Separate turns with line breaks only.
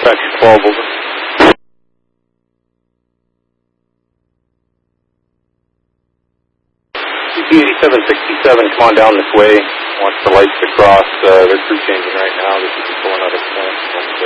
Dispatch 12, over. CP8767, come on down this way. Watch the lights across. They're crew changing right now. This is pulling out of 10.